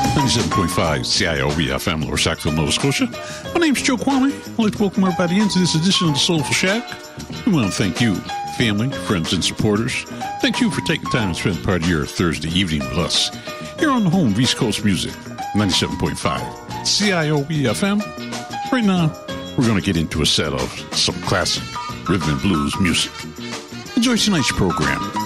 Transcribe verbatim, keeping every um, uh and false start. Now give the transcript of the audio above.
ninety-seven point five C I O B F M, Lower Sackville, Nova Scotia. My name's Joe Kwame. I'd like to welcome everybody into this edition of the Soulful Shack. We want to thank you, family, friends, and supporters. Thank you for taking time to spend part of your Thursday evening with us here on the home of East Coast Music, ninety-seven point five C I O B F M. Right now, we're going to get into a set of some classic rhythm and blues music. Enjoy tonight's program.